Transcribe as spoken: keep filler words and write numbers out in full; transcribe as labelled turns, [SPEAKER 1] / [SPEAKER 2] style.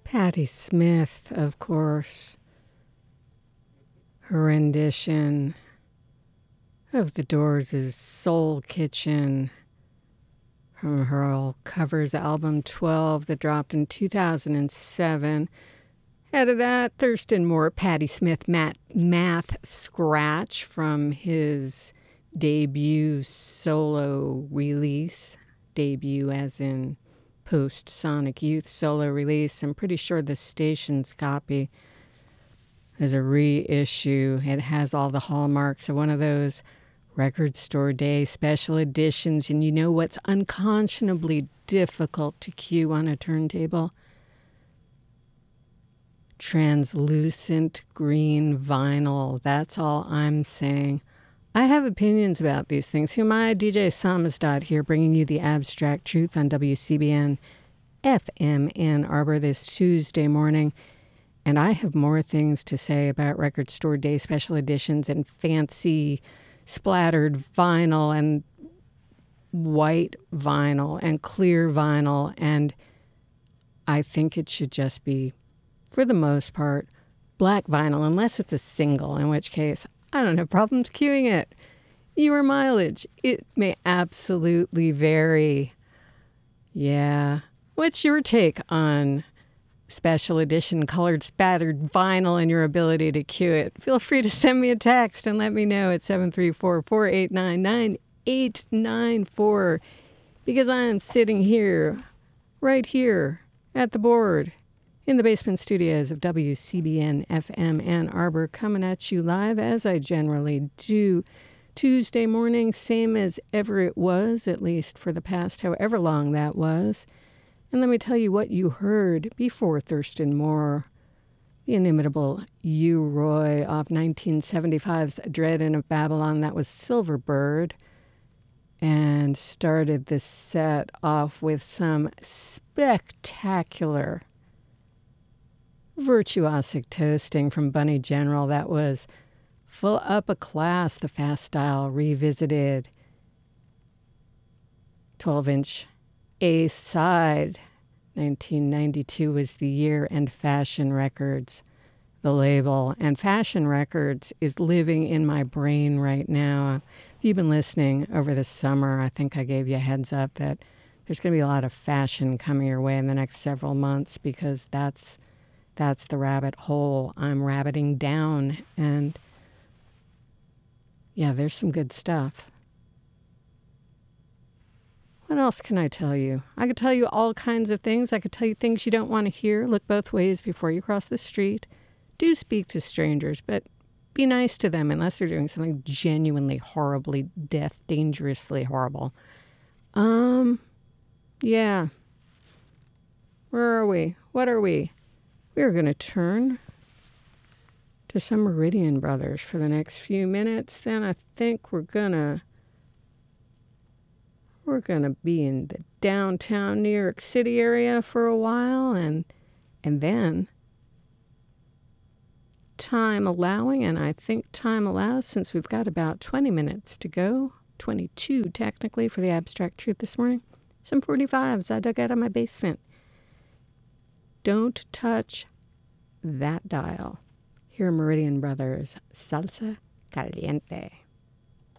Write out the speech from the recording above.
[SPEAKER 1] Patti Smith, of course. Her rendition of The Doors' Soul Kitchen from her All Covers album twelve that dropped in two thousand seven. Ahead of that, Thurston Moore, Patti Smith, Matt, Math Scratch from his debut solo release. Debut as in post-Sonic Youth solo release. I'm pretty sure the station's copy is a reissue. It has all the hallmarks of one of those record store day special editions. And you know what's unconscionably difficult to cue on a turntable? Translucent green vinyl. That's all I'm saying. I have opinions about these things. Who am I? D J Samizdat here, bringing you the abstract truth on W C B N F M Ann Arbor this Tuesday morning. And I have more things to say about record store day special editions and fancy splattered vinyl and white vinyl and clear vinyl. And I think it should just be, for the most part, black vinyl, unless it's a single, in which case I don't have problems queuing it. Your mileage, it may absolutely vary. Yeah. What's your take on special edition colored spattered vinyl and your ability to queue it? Feel free to send me a text and let me know at seven three four, four eight nine, nine eight nine four, because I am sitting here, right here at the board in the basement studios of W C B N F M Ann Arbor, coming at you live as I generally do Tuesday morning, same as ever it was, at least for the past however long that was. And let me tell you what you heard before Thurston Moore, the inimitable U. Roy off nineteen seventy-five's Dread of Babylon. That was Silverbird, and started the set off with some spectacular virtuosic toasting from Bunny General. That was Full Upper Class, the Fast Style Revisited. twelve-inch A-side. nineteen ninety-two was the year, and Fashion Records, the label. And Fashion Records is living in my brain right now. If you've been listening over the summer, I think I gave you a heads up that there's going to be a lot of fashion coming your way in the next several months, because that's That's the rabbit hole I'm rabbiting down. And yeah, there's some good stuff. What else can I tell you? I could tell you all kinds of things. I could tell you things you don't want to hear. Look both ways before you cross the street. Do speak to strangers, but be nice to them unless they're doing something genuinely horribly, death, dangerously horrible. Um, yeah. Where are we? What are we? We're going to turn to some Meridian Brothers for the next few minutes. Then I think we're going to we're going to be in the downtown New York City area for a while, and and then, time allowing, and I think time allows, since we've got about twenty minutes to go, twenty-two technically for the abstract truth this morning, some forty-fives I dug out of my basement. Don't touch that dial. Here are Meridian Brothers, Salsa Caliente.